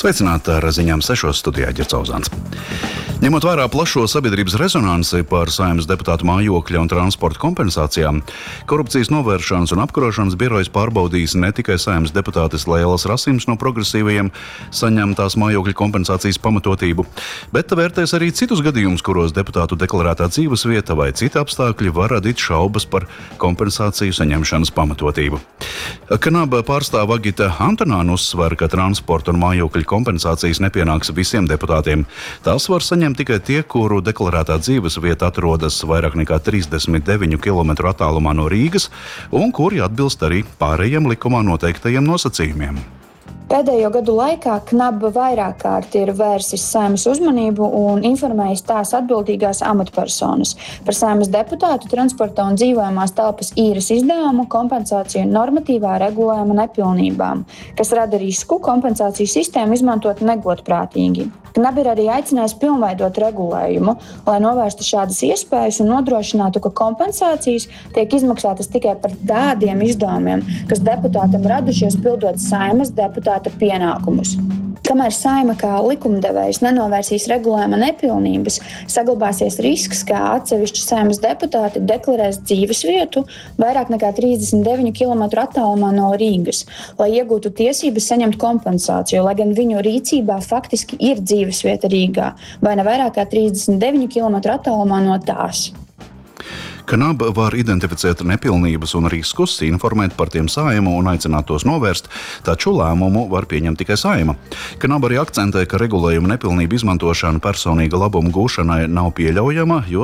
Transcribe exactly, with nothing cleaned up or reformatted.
Sveicināti ar ziņām sešos, studijā Ģerts Ozāns. Ņemot vērā plašo sabiedrības rezonansi par Saeimas deputātu mājokļa un transporta kompensācijām, Korupcijas novēršanas un apkarošanas birojas pārbaudīs ne tikai Saeimas deputātes Lēlas Rasims no progresīvajiem saņemtās mājokļa kompensācijas pamatotību, bet vērtēs arī citus gadījumus, kuros deputātu deklarētā dzīvesvieta vai citi apstākļi var radīt šaubas par kompensāciju saņemšanas pamatotību. Kanaba pārstāve Agita Antonāne uzsver, ka transporta un mājokļa kompensācijas nepienāks visiem deputātiem. Tās var saņemt tikai tie, kuru deklarētā dzīvesvieta atrodas vairāk nekā trīsdesmit deviņu kilometru attālumā no Rīgas un kuri atbilst arī pārējiem likumā noteiktajiem nosacījumiem. Pēdējo gadu laikā Knaba vairāk kārt ir vērsis Saeimas uzmanību un informējis tās atbildīgās amatpersonas par Saeimas deputātu transporta un dzīvojamās telpas īres izdevumu, kompensāciju un normatīvā regulējuma nepilnībām, kas rada risku kompensāciju sistēmu izmantot negodprātīgi. Knaba ir arī aicinājis pilnveidot regulējumu, lai novērstu šādas iespējas un nodrošinātu, ka kompensācijas tiek izmaksātas tikai par tādiem izdevumiem, kas deputātam radušies pildot Saeimas deputāta pienākumus. Kamēr Saeima kā likumdevējs nenovērsīs regulējuma nepilnības, saglabāsies risks, ka atsevišķi Saeimas deputāti deklarēs dzīvesvietu vairāk nekā trīsdesmit deviņu kilometru attālumā no Rīgas, lai iegūtu tiesības saņemt kompensāciju, lai gan viņu rīcībā faktiski ir dzīvesvieta Rīgā, vai ne vairāk kā trīsdesmit deviņu kilometru attālumā no tās. Kanaba var identificēt nepilnības un riskus, informēt par tiem Saeimu un aicināt tos novērst, taču lēmumu var pieņemt tikai Saeima. Kanaba arī akcentē, ka regulējuma nepilnība izmantošana personīga labuma gūšanai nav pieļaujama, jo